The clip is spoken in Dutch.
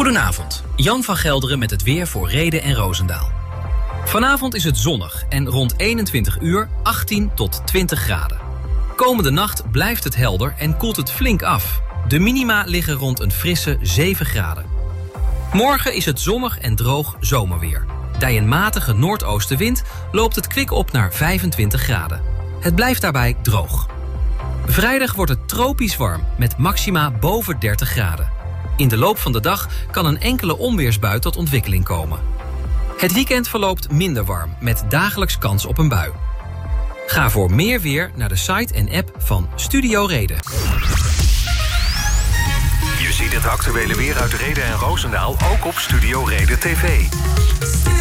Goedenavond, Jan van Gelderen met het weer voor Rhede en Roosendaal. Vanavond is het zonnig en rond 21 uur 18 tot 20 graden. Komende nacht blijft het helder en koelt het flink af. De minima liggen rond een frisse 7 graden. Morgen is het zonnig en droog zomerweer. Bij een matige noordoostenwind loopt het kwik op naar 25 graden. Het blijft daarbij droog. Vrijdag wordt het tropisch warm met maxima boven 30 graden. In de loop van de dag kan een enkele onweersbui tot ontwikkeling komen. Het weekend verloopt minder warm met dagelijks kans op een bui. Ga voor meer weer naar de site en app van Studio Rhede. Je ziet het actuele weer uit Rhede en Roosendaal ook op Studio Rhede TV.